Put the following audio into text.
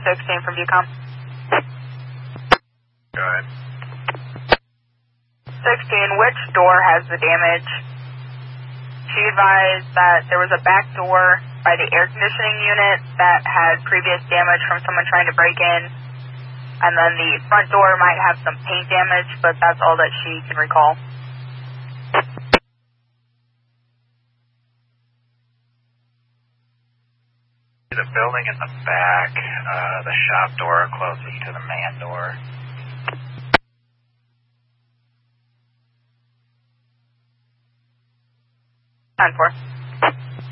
16 from Viewcom. Go ahead. 16, which door has the damage? She advised that there was a back door by the air conditioning unit that had previous damage from someone trying to break in. And then the front door might have some paint damage, but that's all that she can recall. The building in the back, the shop door closest to the man door. 10-4.